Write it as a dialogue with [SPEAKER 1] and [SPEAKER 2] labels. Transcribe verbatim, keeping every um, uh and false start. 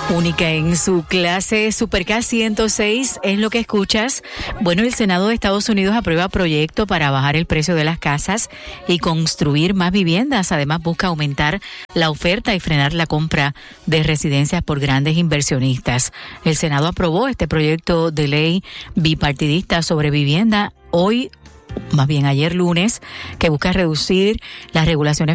[SPEAKER 1] Única en su clase, Supercast ciento seis es lo que escuchas. Bueno, el Senado de Estados Unidos aprueba proyecto para bajar el precio de las casas y construir más viviendas. Además, busca aumentar la oferta y frenar la compra de residencias por grandes inversionistas. El Senado aprobó este proyecto de ley bipartidista sobre vivienda hoy, más bien ayer lunes, que busca reducir las regulaciones